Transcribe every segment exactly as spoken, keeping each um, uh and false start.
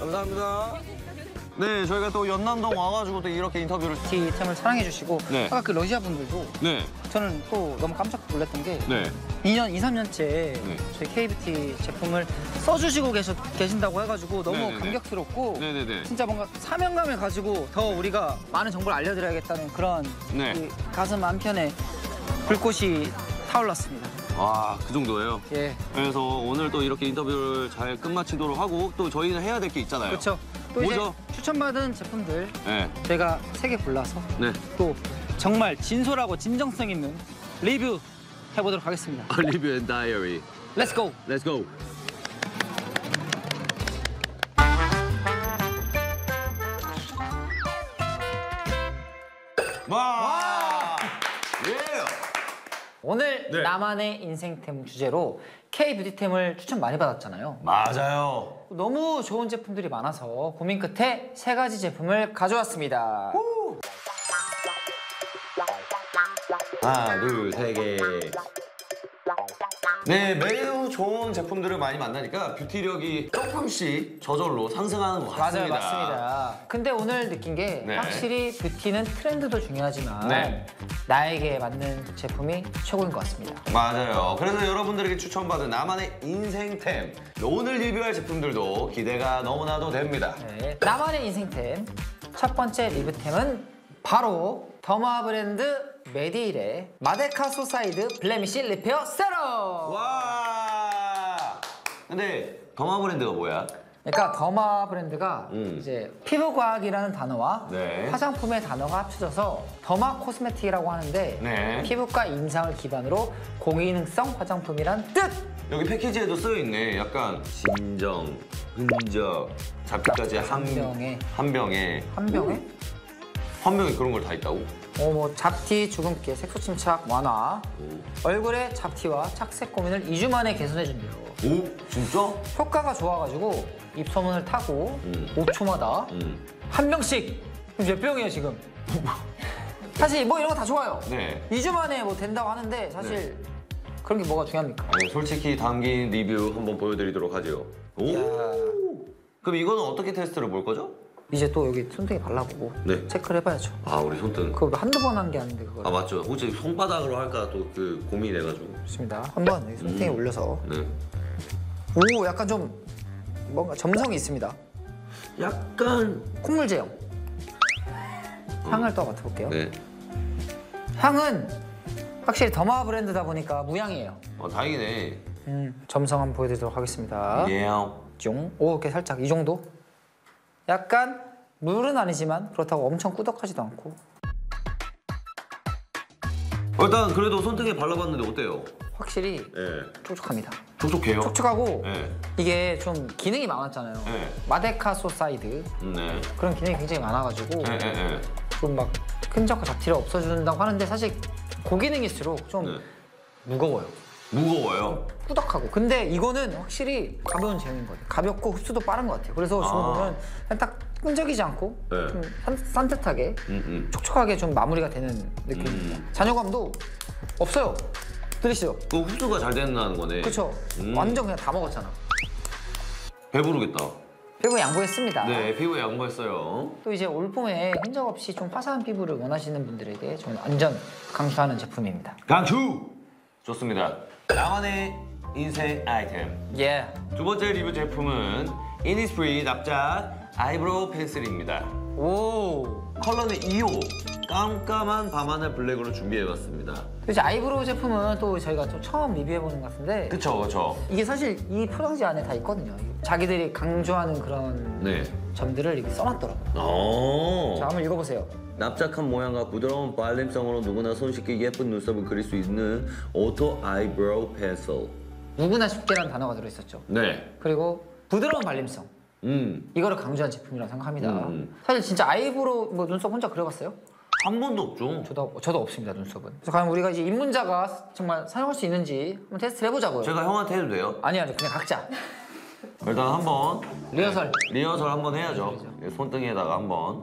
감사합니다. 네, 저희가 또 연남동 와가지고 또 이렇게 인터뷰를. 뷰티템을 사랑해주시고 네. 아까 그 러시아 분들도 네. 저는 또 너무 깜짝 놀랐던 게 네. 이 년, 이, 삼 년째 네. 저희 K뷰티 제품을 써주시고 계셔, 계신다고 해가지고 너무 네네네. 감격스럽고 네네네. 진짜 뭔가 사명감을 가지고 더 우리가 많은 정보를 알려드려야겠다는 그런 네. 그 가슴 한편에 불꽃이 타올랐습니다. 와, 그 정도예요? 예. 그래서 오늘 또 이렇게 인터뷰를 잘 끝마치도록 하고 또 저희는 해야 될 게 있잖아요. 그렇죠. 또 뭐죠? 이제 추천받은 제품들 네. 저희가 세 개 골라서 네. 또 정말 진솔하고 진정성 있는 리뷰 해보도록 하겠습니다. 리뷰 앤 다이어리. Let's go. Let's go. 와! 예! 오늘 네. 나만의 인생템 주제로 K뷰티템을 추천 많이 받았잖아요. 맞아요. 너무 좋은 제품들이 많아서 고민 끝에 세 가지 제품을 가져왔습니다. 하나, 둘, 세 개. 네, 매우 좋은 제품들을 많이 만나니까 뷰티력이 조금씩 저절로 상승하는 것 같습니다. 맞아요, 맞습니다. 근데 오늘 느낀 게 네. 확실히 뷰티는 트렌드도 중요하지만 네. 나에게 맞는 제품이 최고인 것 같습니다. 맞아요. 그래서 여러분들에게 추천받은 나만의 인생템, 오늘 리뷰할 제품들도 기대가 너무나도 됩니다. 네. 나만의 인생템 첫 번째 리뷰템은 바로 더마 브랜드 메디힐의 마데카 소사이드 블레미쉬 리페어 세럼! 와! 근데 더마 브랜드가 뭐야? 그러니까 더마 브랜드가 음. 이제 피부과학이라는 단어와 네. 화장품의 단어가 합쳐져서 더마 코스메틱이라고 하는데 네. 피부과 인상을 기반으로 고기능성 화장품이란 뜻! 여기 패키지에도 쓰여있네. 약간 진정, 흔적, 잡티까지 한, 한 병에. 한 병에. 한 병에 한 병에 그런 걸 다 있다고? 어, 뭐 잡티, 주근깨, 색소 침착 완화, 오. 얼굴의 잡티와 착색 고민을 이 주 만에 개선해준대요. 오? 진짜? 효과가 좋아가지고 입소문을 타고 음. 오 초마다 음. 한 병씩. 몇 병이에요 지금? 사실 뭐 이런 거 다 좋아요. 네. 이 주 만에 뭐 된다고 하는데 사실 네. 그런 게 뭐가 중요합니까? 아니, 솔직히 담긴 리뷰 한번 보여드리도록 하죠. 오! 이야. 그럼 이거는 어떻게 테스트를 볼 거죠? 이제 또 여기 손등에 발라보고 네. 체크를 해봐야죠. 아, 우리 손등. 그거 한두 번 한 게 아닌데 그걸. 아, 맞죠. 혹시 손바닥으로 할까 또 그 고민해가지고. 좋습니다. 한번 여기 손등에 음. 올려서. 네. 오, 약간 좀 뭔가 점성이 있습니다. 약간. 콧물 제형. 향을 또 맡아볼게요. 네. 향은 확실히 더마 브랜드다 보니까 무향이에요. 아, 다행이네. 음, 점성 한번 보여드리도록 하겠습니다. 예. 쫑. 오, 이렇게 살짝 이 정도? 약간 물은 아니지만 그렇다고 엄청 꾸덕하지도 않고. 어, 일단 그래도 손등에 발라봤는데 어때요? 확실히 예. 촉촉합니다. 촉촉해요? 촉촉하고 예. 이게 좀 기능이 많았잖아요. 네. 마데카 소사이드 네. 그런 기능이 굉장히 많아가지고 예, 예, 예. 좀 막 끈적과 잡티를 없애준다고 하는데 사실 고기능일수록 좀 네. 무거워요. 무거워요. 꾸덕하고. 근데 이거는 확실히 가벼운 제형인 것 같아요. 가볍고 흡수도 빠른 것 같아요. 그래서 지금 아. 보면 그냥 딱 끈적이지 않고 네. 좀 산, 산뜻하게 음, 음. 촉촉하게 좀 마무리가 되는 느낌입니다. 음. 잔여감도 없어요. 들으시죠? 그 흡수가 잘 된다는 거네. 그렇죠? 음. 완전 그냥 다 먹었잖아. 배부르겠다. 피부 양보했습니다. 네, 피부에 양보했어요. 또 이제 올봄에 흔적 없이 좀 화사한 피부를 원하시는 분들에게 저는 완전 강추하는 제품입니다. 강추! 좋습니다. 나만의 인생 아이템. 예. 두 번째 리뷰 제품은 이니스프리 납작 아이브로우 펜슬입니다. 오. 컬러는 이 호. 깜깜한 밤하늘 블랙으로 준비해봤습니다. 그래서 아이브로우 제품은 또 저희가 좀 처음 리뷰해보는 것 같은데 그쵸, 그쵸. 이게 사실 이 포장지 안에 다 있거든요. 자기들이 강조하는 그런 네. 점들을 이렇게 써놨더라고요. 오. 자, 한번 읽어보세요. 납작한 모양과 부드러운 발림성으로 누구나 손쉽게 예쁜 눈썹을 그릴 수 있는 오토 아이브로우 펜슬. 누구나 쉽게라는 단어가 들어있었죠. 네. 그리고 부드러운 발림성. 음. 이거를 강조한 제품이라고 생각합니다. 음. 사실 진짜 아이브로우 뭐 눈썹 혼자 그려봤어요? 한 번도 없죠. 저도 저도 없습니다, 눈썹은. 그래서 과연 우리가 이제 입문자가 정말 사용할 수 있는지 한번 테스트를 해보자고요. 제가 형한테 해도 돼요? 아니 아니 그냥 각자. 일단 한번 리허설. 네, 리허설 한번 해야죠. 네, 손등에다가 한번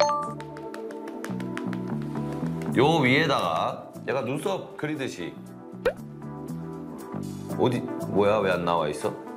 요 위에다가 약간 눈썹 그리듯이 어디 뭐야 왜 안 나와 있어?